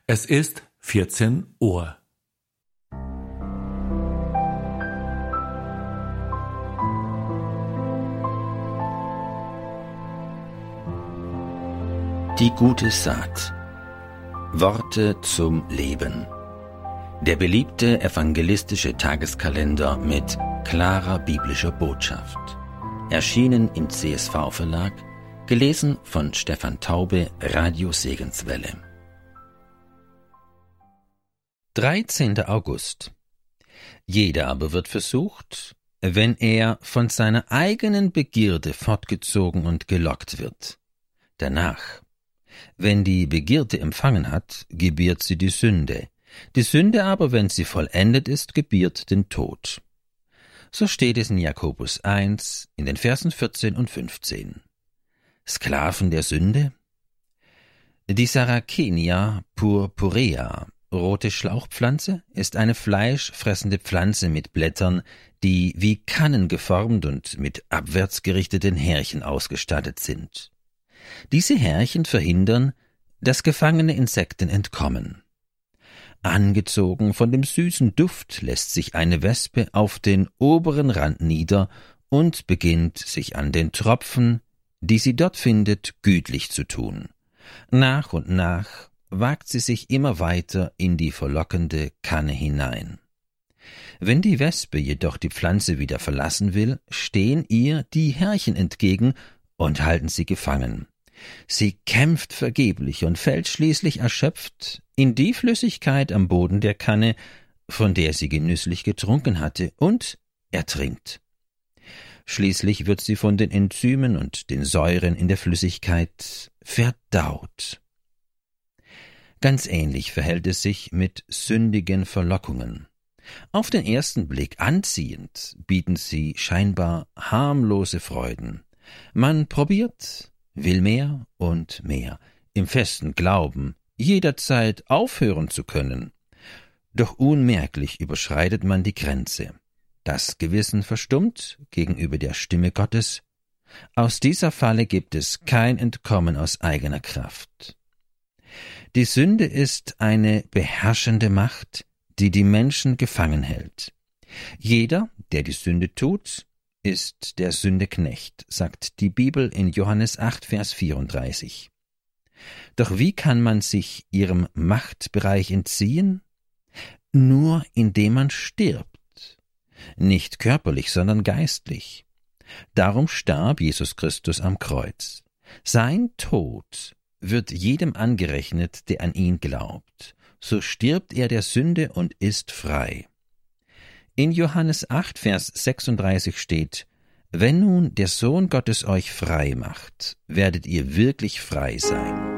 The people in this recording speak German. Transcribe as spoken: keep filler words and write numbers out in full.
Es ist vierzehn Uhr. Die gute Saat. Worte zum Leben. Der beliebte evangelistische Tageskalender mit klarer biblischer Botschaft. Erschienen im C S V-Verlag, gelesen von Stefan Taube, Radio Segenswelle. dreizehnter August. Jeder aber wird versucht, wenn er von seiner eigenen Begierde fortgezogen und gelockt wird. Danach, wenn die Begierde empfangen hat, gebiert sie die Sünde. Die Sünde aber, wenn sie vollendet ist, gebiert den Tod. So steht es in Jakobus eins, in den Versen vierzehn und fünfzehn. Sklaven der Sünde? Die Sarracenia purpurea, rote Schlauchpflanze, ist eine fleischfressende Pflanze mit Blättern, die wie Kannen geformt und mit abwärts gerichteten Härchen ausgestattet sind. Diese Härchen verhindern, dass gefangene Insekten entkommen. Angezogen von dem süßen Duft lässt sich eine Wespe auf den oberen Rand nieder und beginnt, sich an den Tropfen, die sie dort findet, gütlich zu tun. Nach und nach wagt sie sich immer weiter in die verlockende Kanne hinein. Wenn die Wespe jedoch die Pflanze wieder verlassen will, stehen ihr die Härchen entgegen und halten sie gefangen. Sie kämpft vergeblich und fällt schließlich erschöpft in die Flüssigkeit am Boden der Kanne, von der sie genüsslich getrunken hatte, und ertrinkt. Schließlich wird sie von den Enzymen und den Säuren in der Flüssigkeit verdaut. Ganz ähnlich verhält es sich mit sündigen Verlockungen. Auf den ersten Blick anziehend bieten sie scheinbar harmlose Freuden. Man probiert, will mehr und mehr, im festen Glauben, jederzeit aufhören zu können. Doch unmerklich überschreitet man die Grenze. Das Gewissen verstummt gegenüber der Stimme Gottes. Aus dieser Falle gibt es kein Entkommen aus eigener Kraft. Die Sünde ist eine beherrschende Macht, die die Menschen gefangen hält. Jeder, der die Sünde tut, ist der Sünde Knecht, sagt die Bibel in Johannes acht, Vers vierunddreißig. Doch wie kann man sich ihrem Machtbereich entziehen? Nur indem man stirbt. Nicht körperlich, sondern geistlich. Darum starb Jesus Christus am Kreuz. Sein Tod wird jedem angerechnet, der an ihn glaubt. So stirbt er der Sünde und ist frei. In Johannes acht, Vers sechsunddreißig steht: Wenn nun der Sohn Gottes euch frei macht, werdet ihr wirklich frei sein.